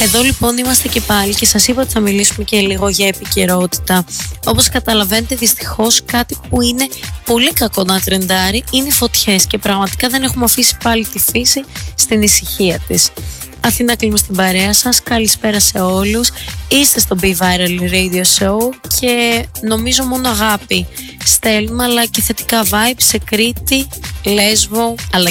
Εδώ λοιπόν είμαστε και πάλι και σας είπα ότι θα μιλήσουμε και λίγο για επικαιρότητα. Όπως καταλαβαίνετε, δυστυχώς κάτι που είναι πολύ κακό να τρεντάρει είναι οι φωτιές και πραγματικά δεν έχουμε αφήσει πάλι τη φύση στην ησυχία της. Αθήνα, κλείνουμε στην παρέα σας. Καλησπέρα σε όλους. Είστε στο Be Viral Radio Show και νομίζω μόνο αγάπη στέλνουμε, αλλά και θετικά vibe σε Κρήτη, Λέσβο αλλά